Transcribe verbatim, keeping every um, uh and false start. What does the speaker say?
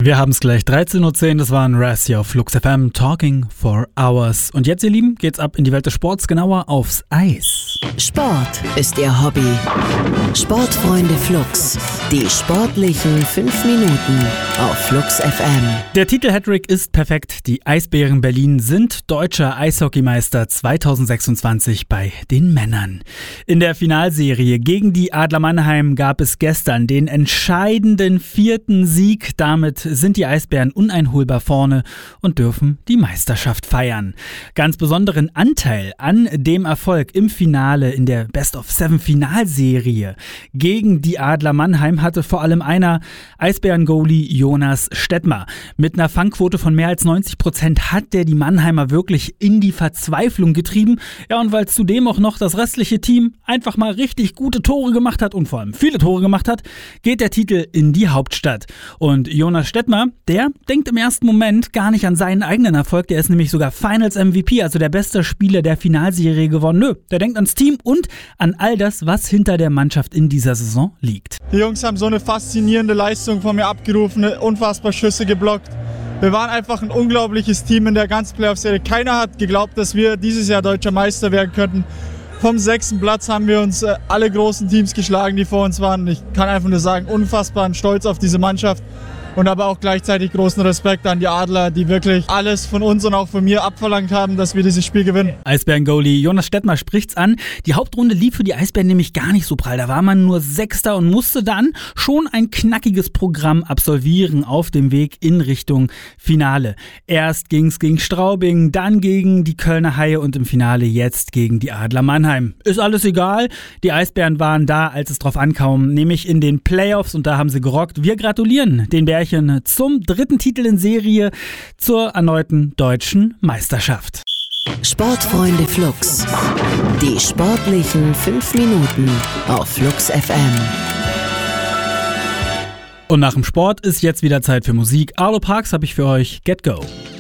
Wir haben es gleich dreizehn Uhr zehn, das war ein Raz hier auf Flux F M, Talking for Hours. Und jetzt, ihr Lieben, geht's ab in die Welt des Sports, genauer aufs Eis. Sport ist Ihr Hobby. Sportfreunde Flux, die sportlichen fünf Minuten auf Flux F M. Der Titel-Hattrick ist perfekt. Die Eisbären Berlin sind deutscher Eishockeymeister zweitausendsechsundzwanzig bei den Männern. In der Finalserie gegen die Adler Mannheim gab es gestern den entscheidenden vierten Sieg. Damit sind die Eisbären uneinholbar vorne und dürfen die Meisterschaft feiern. Ganz besonderen Anteil an dem Erfolg im Finale in der Best-of-Seven-Finalserie gegen die Adler Mannheim hatte vor allem einer, Eisbären-Goalie Jonas Stettmer. Mit einer Fangquote von mehr als neunzig Prozent hat der die Mannheimer wirklich in die Verzweiflung getrieben. Ja, und weil zudem auch noch das restliche Team einfach mal richtig gute Tore gemacht hat und vor allem viele Tore gemacht hat, geht der Titel in die Hauptstadt. Und Jonas Stettmer, der denkt im ersten Moment gar nicht an seinen eigenen Erfolg. Der ist nämlich sogar Finals-M V P, also der beste Spieler der Finalserie geworden. Nö, der denkt ans Team und an all das, was hinter der Mannschaft in dieser Saison liegt. Die Jungs haben so eine faszinierende Leistung von mir abgerufen, unfassbar Schüsse geblockt. Wir waren einfach ein unglaubliches Team in der ganzen Playoff-Serie. Keiner hat geglaubt, dass wir dieses Jahr deutscher Meister werden könnten. Vom sechsten Platz haben wir uns äh, alle großen Teams geschlagen, die vor uns waren. Ich kann einfach nur sagen, unfassbar stolz auf diese Mannschaft. Und aber auch gleichzeitig großen Respekt an die Adler, die wirklich alles von uns und auch von mir abverlangt haben, dass wir dieses Spiel gewinnen. Eisbären-Goalie Jonas Stettmer spricht's an. Die Hauptrunde lief für die Eisbären nämlich gar nicht so prall. Da war man nur Sechster und musste dann schon ein knackiges Programm absolvieren auf dem Weg in Richtung Finale. Erst ging's gegen Straubing, dann gegen die Kölner Haie und im Finale jetzt gegen die Adler Mannheim. Ist alles egal. Die Eisbären waren da, als es drauf ankam, nämlich in den Playoffs und da haben sie gerockt. Wir gratulieren den Bärchen zum dritten Titel in Serie, zur erneuten deutschen Meisterschaft. Sportfreunde Flux, die sportlichen fünf Minuten auf Flux F M. Und nach dem Sport ist jetzt wieder Zeit für Musik. Arlo Parks habe ich für euch. Get Go.